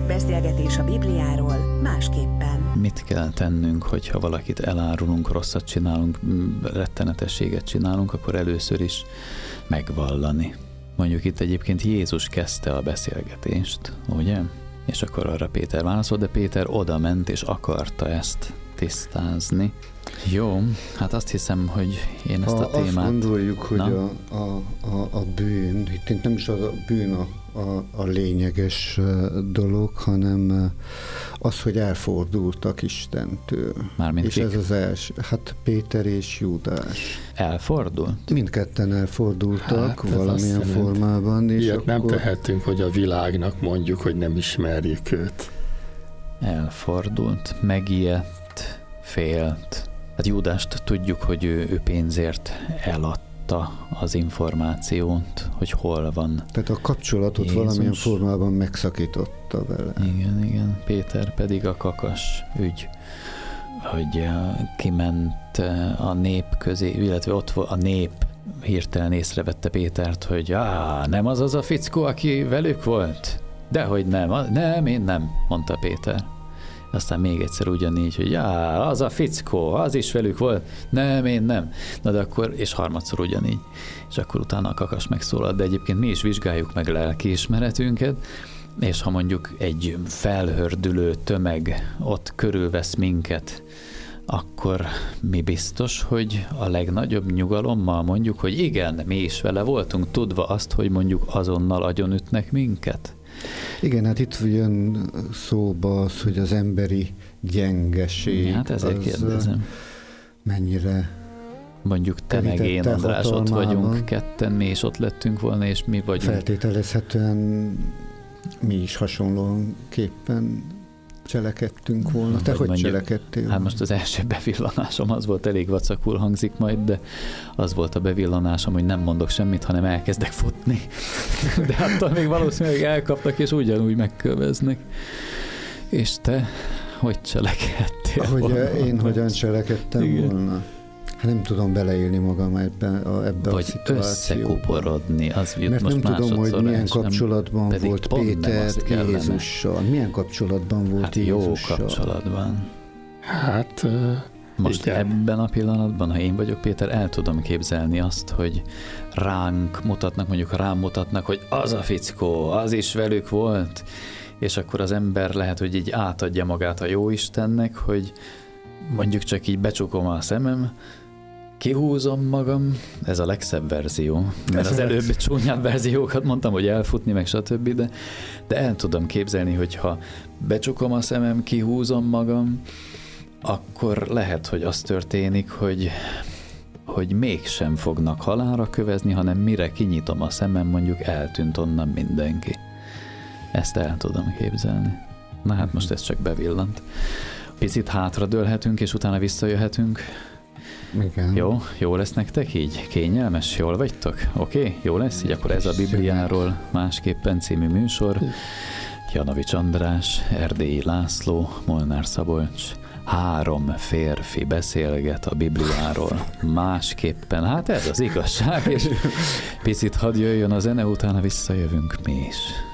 Beszélgetés a Bibliáról másképpen. Mit kell tennünk, hogyha valakit elárulunk, rosszat csinálunk, rettenetességet csinálunk, akkor először is megvallani. Mondjuk itt egyébként Jézus kezdte a beszélgetést, ugye? És akkor arra Péter válaszolt, de Péter oda ment és akarta ezt tisztázni. Jó, hát azt hiszem, hogy én ezt a témát... Azt gondoljuk, hogy a bűn, itt nem is a bűn a lényeges dolog, hanem az, hogy elfordultak Istentől. Mármint és kik? Ez az első, hát Péter és Júdás. Elfordult? Mindketten elfordultak Hát, valamilyen formában. És ilyet akkor... nem tehetünk, hogy a világnak mondjuk, hogy nem ismerjük őt. Elfordult, megijedt, félt. Hát Júdást tudjuk, hogy ő pénzért eladta az információt, hogy hol van. Tehát a kapcsolatot Jézus valamilyen formában megszakította vele. Igen. Péter pedig a kakas ügy, hogy kiment a nép közé, illetve ott a nép hirtelen észrevette Pétert, hogy nem az a fickó, aki velük volt? Dehogy nem, én nem, mondta Péter. Aztán még egyszer ugyanígy, hogy az a fickó, az is velük volt, nem, én nem. Na de akkor, és harmadszor ugyanígy. És akkor utána a kakas megszólalt, de egyébként mi is vizsgáljuk meg lelkiismeretünket, és ha mondjuk egy felhördülő tömeg ott körülvesz minket, akkor mi biztos, hogy a legnagyobb nyugalommal mondjuk, hogy igen, mi is vele voltunk, tudva azt, hogy mondjuk azonnal agyonütnek minket? Igen, hát itt jön szóba az, hogy az emberi gyengeség. Hát ezért kérdezem. Mennyire mondjuk te meg én, András, ott vagyunk ketten, mi is ott lettünk volna, és mi vagyunk. Feltételezhetően mi is hasonlóképpen cselekedtünk volna. Te hogy cselekedtél? Hát most az első bevillanásom az volt, elég vacakul hangzik majd, de az volt a bevillanásom, hogy nem mondok semmit, hanem elkezdek futni. De attól még valószínűleg elkaptak, és ugyanúgy megköveznek. És te hogy cselekedtél volna? Én hogyan cselekedtem volna? Hát nem tudom beleélni magam ebbe a szituációba. Összekuporodni, az jut mert most nem tudom, hogy milyen kapcsolatban nem, volt Péter Jézussal. Milyen kapcsolatban volt Jézussal? Jó kapcsolatban. Hát... Most igen. Ebben a pillanatban, ha én vagyok Péter, el tudom képzelni azt, hogy ránk mutatnak, mondjuk rám mutatnak, hogy az a fickó, az is velük volt, és akkor az ember lehet, hogy így átadja magát a Jóistennek, hogy mondjuk csak így becsukom a szemem, kihúzom magam, ez a legszebb verzió, mert az előbb csúnyább verziókat mondtam, hogy elfutni, meg stb., de el tudom képzelni, hogy ha becsukom a szemem, kihúzom magam, akkor lehet, hogy az történik, hogy mégsem fognak halálra kövezni, hanem mire kinyitom a szemem, mondjuk eltűnt onnan mindenki. Ezt el tudom képzelni. Na hát most ez csak bevillant. Picit hátradőlhetünk, és utána visszajöhetünk. Igen. Jó lesz nektek így? Kényelmes? Jól vagytok? Oké? Jó lesz? Így akkor ez a Bibliáról másképpen című műsor. Janovics András, Erdélyi László, Molnár Szabolcs. 3 férfi beszélget a Bibliáról másképpen. Hát ez az igazság, és picit hadd jöjjön a zene, utána visszajövünk mi is.